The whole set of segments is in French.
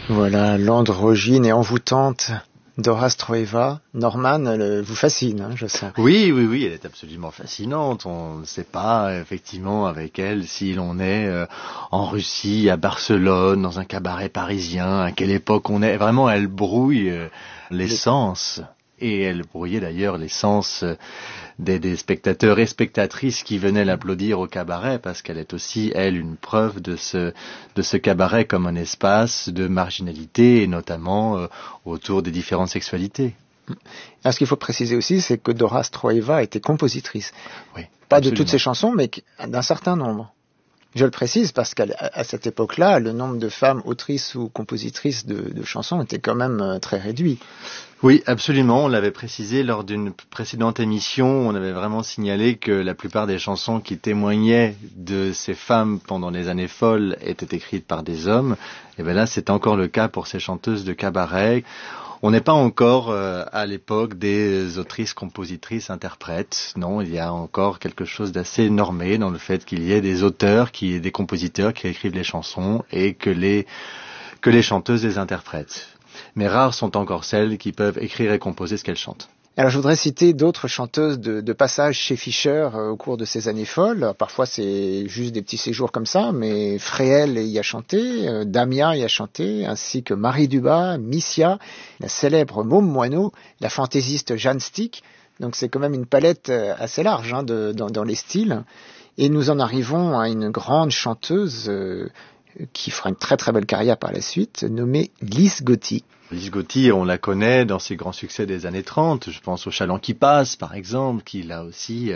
Voilà, l'androgyne et envoûtante Dora Stroeva. Norman vous fascine, je sais. Oui, elle est absolument fascinante. On ne sait pas effectivement avec elle si l'on est en Russie, à Barcelone, dans un cabaret parisien, à quelle époque on est. Vraiment, elle brouille les sens. Et elle brouillait d'ailleurs les sens des spectateurs et spectatrices qui venaient l'applaudir au cabaret, parce qu'elle est aussi, elle, une preuve de ce cabaret comme un espace de marginalité, et notamment autour des différentes sexualités. Alors, ce qu'il faut préciser aussi, c'est que Dora Stroeva était compositrice. Oui, pas absolument. de toutes ses chansons, mais d'un certain nombre. Je le précise parce qu'à cette époque-là, le nombre de femmes autrices ou compositrices de chansons était quand même très réduit. Oui, absolument. On l'avait précisé lors d'une précédente émission. On avait vraiment signalé que la plupart des chansons qui témoignaient de ces femmes pendant les années folles étaient écrites par des hommes. Et bien là, c'est encore le cas pour ces chanteuses de cabaret. On n'est pas encore à l'époque des autrices, compositrices, interprètes. Non, il y a encore quelque chose d'assez normé dans le fait qu'il y ait des auteurs, des compositeurs qui écrivent les chansons et que les chanteuses les interprètent. Mais rares sont encore celles qui peuvent écrire et composer ce qu'elles chantent. Alors je voudrais citer d'autres chanteuses de passage chez Fischer au cours de ces années folles. Parfois c'est juste des petits séjours comme ça, mais Fréhel y a chanté, Damia y a chanté, ainsi que Marie Dubas, Missia, la célèbre Môme Moineau, la fantaisiste Jeanne Stick. Donc c'est quand même une palette assez large dans les styles. Et nous en arrivons à une grande chanteuse qui fera une très très belle carrière par la suite, nommée Lise Gotti. Lise Gotti, on la connaît dans ses grands succès des années 30. Je pense au Chaland qui passe, par exemple, qui là aussi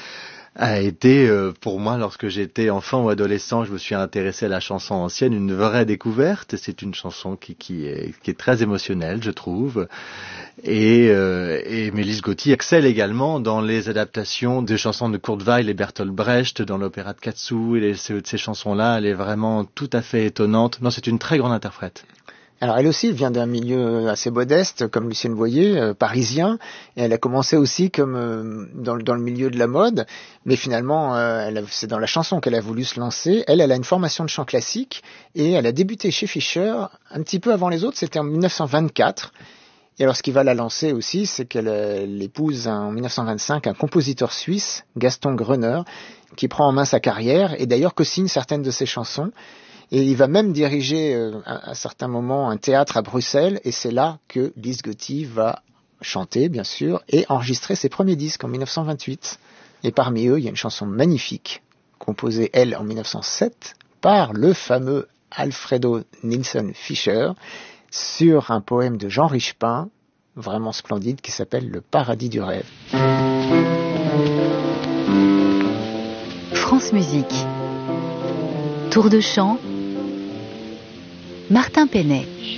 a été, pour moi, lorsque j'étais enfant ou adolescent, je me suis intéressé à la chanson ancienne, une vraie découverte. C'est une chanson qui est très émotionnelle, je trouve. Et Lise Gotti excelle également dans les adaptations de chansons de Kurt Weill et Bertolt Brecht, dans l'opéra de Katsu. Et ces chansons-là, elle est vraiment tout à fait étonnante. Non, c'est une très grande interprète. Alors elle aussi vient d'un milieu assez modeste, comme Lucienne Boyer, parisien, et elle a commencé aussi comme dans le milieu de la mode, mais finalement c'est dans la chanson qu'elle a voulu se lancer. Elle a une formation de chant classique, et elle a débuté chez Fischer un petit peu avant les autres, c'était en 1924. Et alors ce qui va la lancer aussi, c'est qu'elle épouse en 1925 un compositeur suisse, Gaston Gröner, qui prend en main sa carrière, et d'ailleurs co-signe certaines de ses chansons. Et il va même diriger à certains moments un théâtre à Bruxelles, et c'est là que Lise Gotti va chanter, bien sûr, et enregistrer ses premiers disques en 1928. Et parmi eux, il y a une chanson magnifique, composée, elle, en 1907, par le fameux Alfredo Nilsson Fischer, sur un poème de Jean Richepin, vraiment splendide, qui s'appelle « Le paradis du rêve ». France Musique. Tour de chant, Martin Penet.